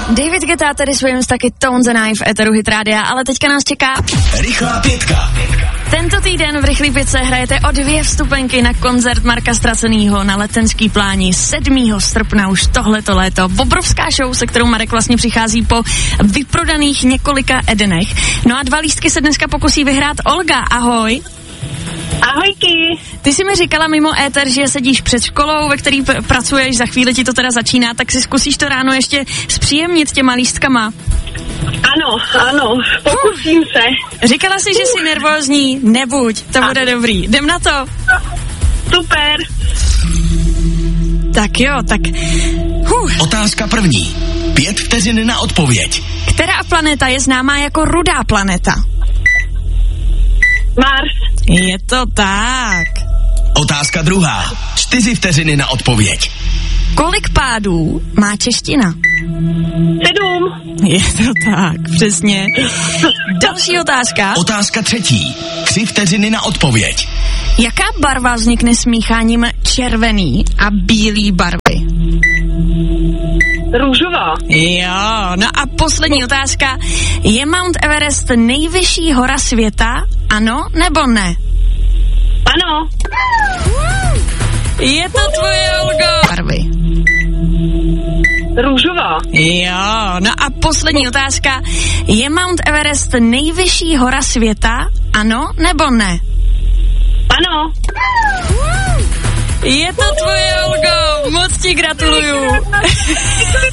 David Guetta, tedy svým taky Tones and I v Eteru Hit Rádia, ale teďka nás čeká Rychlá pětka. Tento týden v Rychlý pětce hrajete o 2 vstupenky na koncert Marka Stracenýho na Letenský pláni 7. srpna už tohleto léto. Obrovská show, se kterou Marek vlastně přichází po vyprodaných několika Edenech. No a 2 lístky se dneska pokusí vyhrát Olga. Ahoj. Ahojky. Ty jsi mi říkala mimo éter, že sedíš před školou, ve který pracuješ, za chvíli ti to teda začíná, tak si zkusíš to ráno ještě zpříjemnit těma lístkama. Ano, pokusím se. Říkala jsi, že jsi nervózní, nebuď, to bude dobrý. Jdem na to. Super. Tak jo, tak... Otázka první. 5 vteřin na odpověď. Která planeta je známá jako rudá planeta? Mars. Je to tak. Otázka druhá. 4 vteřiny na odpověď. Kolik pádů má čeština? 7. Je to tak, přesně. Další otázka. Otázka třetí. 3 vteřiny na odpověď. Jaká barva vznikne smícháním červený a bílý barvy? Růžová. Jo, no a poslední otázka. Je Mount Everest nejvyšší hora světa? Ano nebo ne? Ano. Je to tvoje, Olgo. Barvy. Růžová. Jo, no a poslední otázka. Je Mount Everest nejvyšší hora světa? Ano nebo ne? Ano. Je to tvoje, Olgo. Moc ti gratuluju.